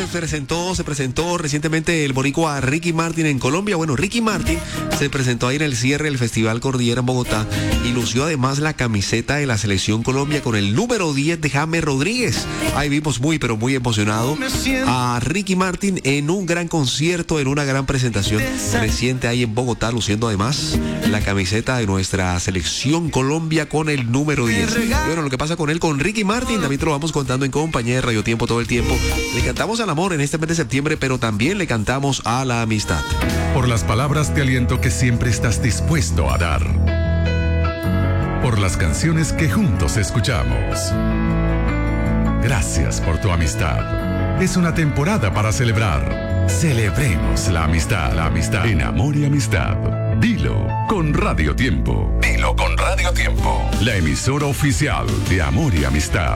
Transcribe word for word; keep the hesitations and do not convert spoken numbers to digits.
presentó, se presentó recientemente el boricua Ricky Martin en Colombia. Bueno, Ricky Martin se presentó ahí en el cierre del Festival Cordillera en Bogotá y lució además la camiseta de la Selección Colombia con el número diez de James Rodríguez. Ahí vimos muy, pero muy emocionado a Ricky Martin en un gran concierto, en una gran presentación reciente ahí en Bogotá, luciendo además la camiseta de nuestra Selección Colombia con el número diez. Y bueno, lo que pasa con él, con Ricky Martin, también te lo vamos contando en compañía de Radio Tiempo todo el tiempo. Le cantamos al amor en este mes de septiembre, pero también le cantamos a la amistad. Por las palabras de aliento que siempre estás dispuesto a dar. Por las canciones que juntos escuchamos. Gracias por tu amistad. Es una temporada para celebrar. Celebremos la amistad, la amistad. En Amor y Amistad. Dilo con Radio Tiempo. Dilo con Radio Tiempo. La emisora oficial de Amor y Amistad.